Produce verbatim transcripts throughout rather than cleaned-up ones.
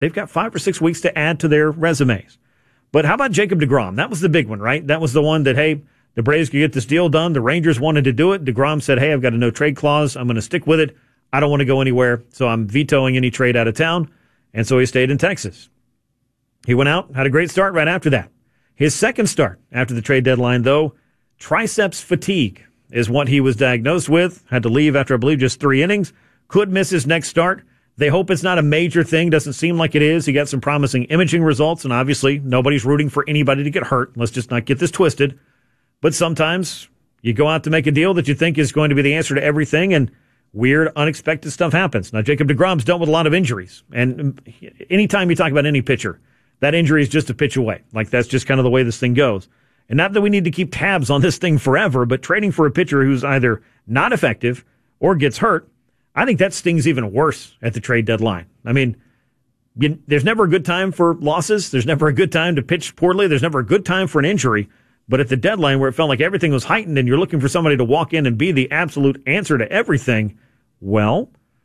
They've got five or six weeks to add to their resumes. But how about Jacob deGrom? That was the big one, right? That was the one that, hey, the Braves could get this deal done. The Rangers wanted to do it. DeGrom said, hey, I've got a no-trade clause. I'm going to stick with it. I don't want to go anywhere, so I'm vetoing any trade out of town. And so he stayed in Texas. He went out, had a great start right after that. His second start after the trade deadline, though, triceps fatigue is what he was diagnosed with. Had to leave after, I believe, just three innings. Could miss his next start. They hope it's not a major thing. Doesn't seem like it is. He got some promising imaging results, and obviously nobody's rooting for anybody to get hurt. Let's just not get this twisted. But sometimes you go out to make a deal that you think is going to be the answer to everything, and weird, unexpected stuff happens. Now, Jacob deGrom's dealt with a lot of injuries, and anytime you talk about any pitcher, that injury is just a pitch away. Like, that's just kind of the way this thing goes. And not that we need to keep tabs on this thing forever, but trading for a pitcher who's either not effective or gets hurt, I think that stings even worse at the trade deadline. I mean, you, there's never a good time for losses. There's never a good time to pitch poorly. There's never a good time for an injury. But at the deadline where it felt like everything was heightened and you're looking for somebody to walk in and be the absolute answer to everything, well,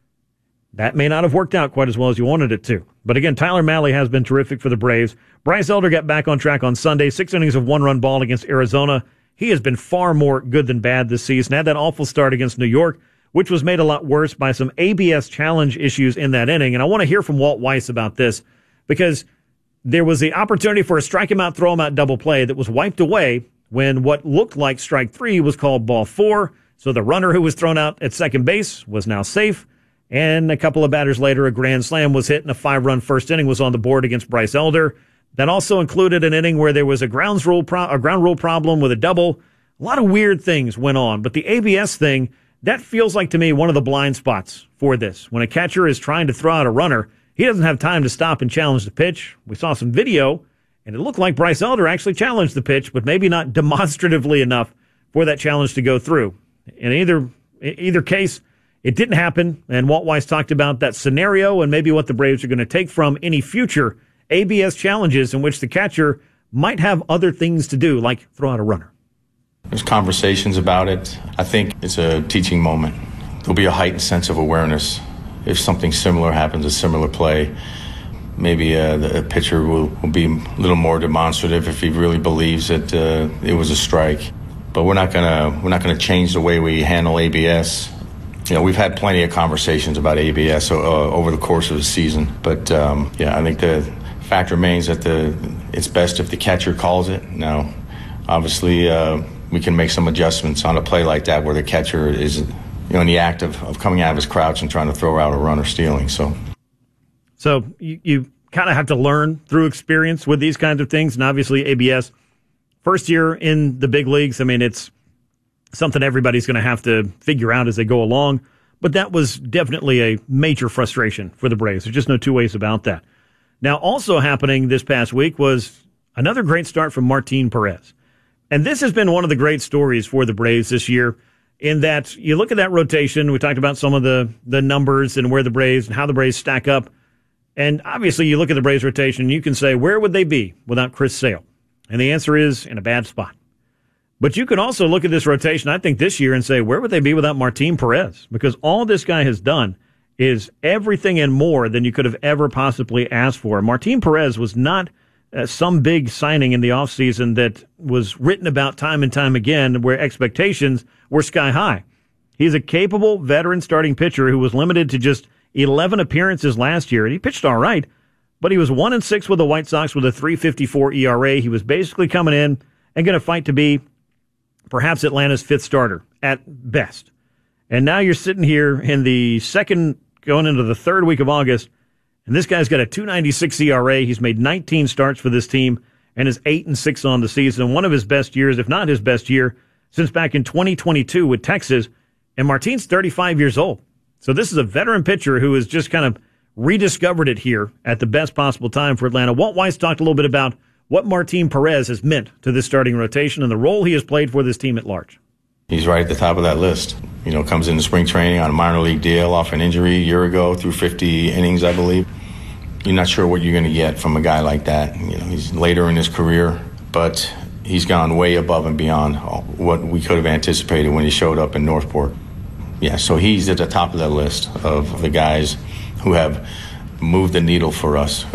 that may not have worked out quite as well as you wanted it to. But again, Tyler Mahle has been terrific for the Braves. Bryce Elder got back on track on Sunday, six innings of one-run ball against Arizona. He has been far more good than bad this season. Had that awful start against New York, which was made a lot worse by some A B S challenge issues in that inning. And I want to hear from Walt Weiss about this because there was the opportunity for a strike him out, throw him out double play that was wiped away when what looked like strike three was called ball four. So the runner who was thrown out at second base was now safe. And a couple of batters later, a grand slam was hit and a five-run first inning was on the board against Bryce Elder. That also included an inning where there was a grounds rule pro- a ground rule problem with a double. A lot of weird things went on. But the A B S thing, that feels like to me one of the blind spots for this. When a catcher is trying to throw out a runner, he doesn't have time to stop and challenge the pitch. We saw some video, and it looked like Bryce Elder actually challenged the pitch, but maybe not demonstratively enough for that challenge to go through. In either either case, it didn't happen, and Walt Weiss talked about that scenario and maybe what the Braves are going to take from any future A B S challenges in which the catcher might have other things to do, like throw out a runner. There's conversations about it. I think it's a teaching moment. There'll be a heightened sense of awareness. If something similar happens, a similar play, maybe uh, the pitcher will, will be a little more demonstrative if he really believes that uh, it was a strike. But we're not gonna we're not gonna change the way we handle A B S. You know, we've had plenty of conversations about A B S uh, over the course of the season. But um, yeah, I think the fact remains that the it's best if the catcher calls it. Now, obviously, uh, we can make some adjustments on a play like that where the catcher is, you know, in the act of, of coming out of his crouch and trying to throw out a run or stealing. So, so you, you kind of have to learn through experience with these kinds of things. And obviously, A B S, first year in the big leagues, I mean, it's something everybody's going to have to figure out as they go along. But that was definitely a major frustration for the Braves. There's just no two ways about that. Now, also happening this past week was another great start from Martin Perez. And this has been one of the great stories for the Braves this year in that you look at that rotation. We talked about some of the, the numbers and where the Braves and how the Braves stack up. And obviously you look at the Braves rotation and you can say, where would they be without Chris Sale? And the answer is in a bad spot. But you can also look at this rotation, I think, this year and say, where would they be without Martin Perez? Because all this guy has done is everything and more than you could have ever possibly asked for. Martin Perez was not uh, some big signing in the offseason that was written about time and time again where expectations were sky high. He's a capable veteran starting pitcher who was limited to just eleven appearances last year, and he pitched all right, but he was one and six with the White Sox with a three fifty-four E R A. He was basically coming in and going to fight to be perhaps Atlanta's fifth starter at best. And now you're sitting here in the second, going into the third week of August, and this guy's got a two ninety-six E R A. He's made nineteen starts for this team and is eight and six on the season. One of his best years, if not his best year, since back in twenty twenty-two with Texas. And Martin's thirty-five years old. So this is a veteran pitcher who has just kind of rediscovered it here at the best possible time for Atlanta. Walt Weiss talked a little bit about what Martin Perez has meant to this starting rotation and the role he has played for this team at large. He's right at the top of that list. You know, comes into spring training on a minor league deal off an injury a year ago through fifty innings, I believe. You're not sure what you're going to get from a guy like that. You know, he's later in his career, but he's gone way above and beyond what we could have anticipated when he showed up in Northport. Yeah, so he's at the top of that list of the guys who have move the needle for us.